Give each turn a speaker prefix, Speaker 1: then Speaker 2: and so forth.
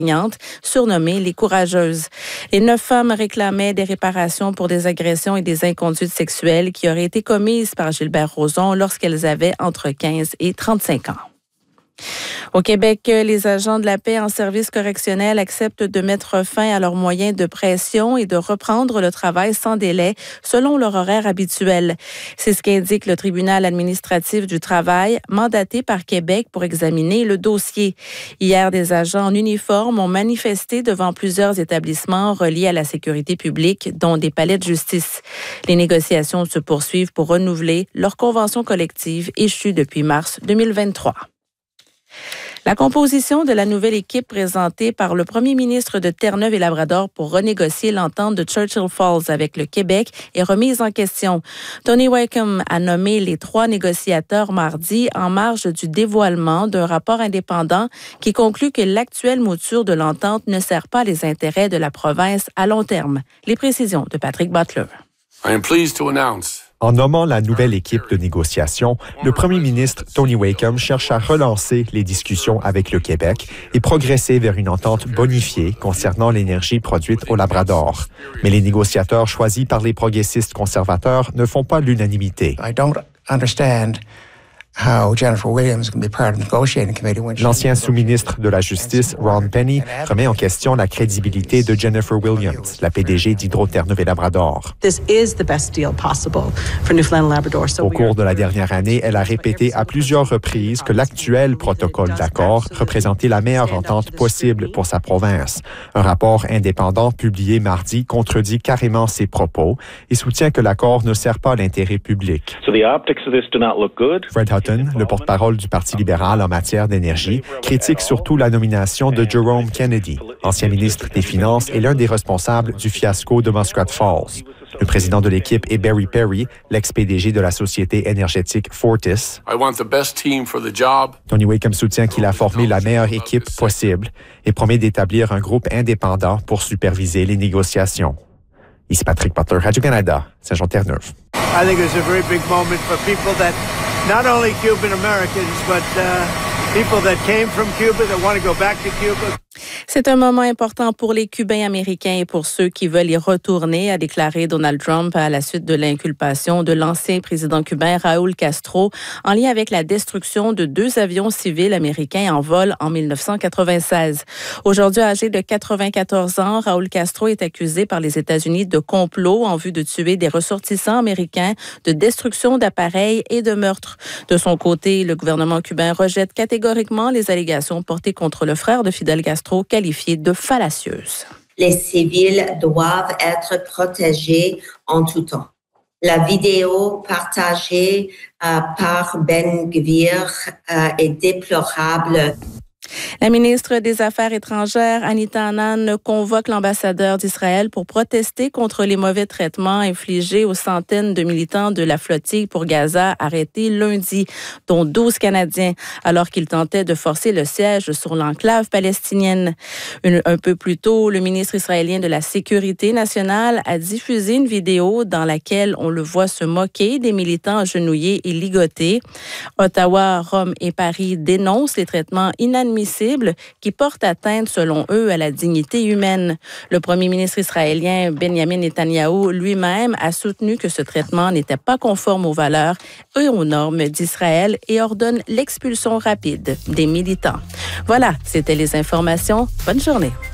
Speaker 1: surnommées les courageuses. Les 9 femmes réclamaient des réparations pour des agressions et des inconduites sexuelles qui auraient été commises par Gilbert Rozon lorsqu'elles avaient entre 15 et 35 ans. Au Québec, les agents de la paix en service correctionnel acceptent de mettre fin à leurs moyens de pression et de reprendre le travail sans délai selon leur horaire habituel. C'est ce qu'indique le tribunal administratif du travail, mandaté par Québec pour examiner le dossier. Hier, des agents en uniforme ont manifesté devant plusieurs établissements reliés à la sécurité publique, dont des palais de justice. Les négociations se poursuivent pour renouveler leur convention collective échue depuis mars 2023. La composition de la nouvelle équipe présentée par le premier ministre de Terre-Neuve et Labrador pour renégocier l'entente de Churchill Falls avec le Québec est remise en question. Tony Wakeham a nommé les 3 négociateurs mardi en marge du dévoilement d'un rapport indépendant qui conclut que l'actuelle mouture de l'entente ne sert pas les intérêts de la province à long terme. Les précisions de Patrick Butler.
Speaker 2: I am pleased to announce.
Speaker 3: En nommant la nouvelle équipe de négociation, le premier ministre Tony Wakeham cherche à relancer les discussions avec le Québec et progresser vers une entente bonifiée concernant l'énergie produite au Labrador. Mais les négociateurs choisis par les progressistes conservateurs ne font pas l'unanimité. L'ancien sous-ministre de la Justice, Ron Penny, remet en question la crédibilité de Jennifer Williams, la PDG d'Hydro-Terre-Neuve et Labrador. Au cours de la dernière année, elle a répété à plusieurs reprises que l'actuel protocole d'accord représentait la meilleure entente possible pour sa province. Un rapport indépendant publié mardi contredit carrément ses propos et soutient que l'accord ne sert pas l'intérêt public. Fred Hutton, le porte-parole du Parti libéral en matière d'énergie, critique surtout la nomination de Jerome Kennedy, ancien ministre des Finances et l'un des responsables du fiasco de Muskrat Falls. Le président de l'équipe est Barry Perry, l'ex-PDG de la société énergétique Fortis. Tony Wakeham soutient qu'il a formé la meilleure équipe possible et promet d'établir un groupe indépendant pour superviser les négociations. Ici Patrick Butler, Radio-Canada, Saint-Jean-Terre-Neuve.
Speaker 4: I think it was a very big moment for people that, not only Cuban Americans, but people that came from Cuba that want to go back to Cuba.
Speaker 1: C'est un moment important pour les Cubains américains et pour ceux qui veulent y retourner, a déclaré Donald Trump à la suite de l'inculpation de l'ancien président cubain Raúl Castro en lien avec la destruction de 2 avions civils américains en vol en 1996. Aujourd'hui âgé de 94 ans, Raúl Castro est accusé par les États-Unis de complot en vue de tuer des ressortissants américains, de destruction d'appareils et de meurtre. De son côté, le gouvernement cubain rejette catégoriquement les allégations portées contre le frère de Fidel Castro, qualifiées de fallacieuses.
Speaker 5: Les civils doivent être protégés en tout temps. La vidéo partagée par Ben Gvir est déplorable.
Speaker 1: La ministre des Affaires étrangères, Anita Anand, convoque l'ambassadeur d'Israël pour protester contre les mauvais traitements infligés aux centaines de militants de la flottille pour Gaza arrêtés lundi, dont 12 Canadiens, alors qu'ils tentaient de forcer le siège sur l'enclave palestinienne. Un peu plus tôt, le ministre israélien de la Sécurité nationale a diffusé une vidéo dans laquelle on le voit se moquer des militants agenouillés et ligotés. Ottawa, Rome et Paris dénoncent les traitements inadmissibles qui portent atteinte, selon eux, à la dignité humaine. Le premier ministre israélien Benjamin Netanyahou lui-même a soutenu que ce traitement n'était pas conforme aux valeurs et aux normes d'Israël et ordonne l'expulsion rapide des militants. Voilà, c'était les informations. Bonne journée.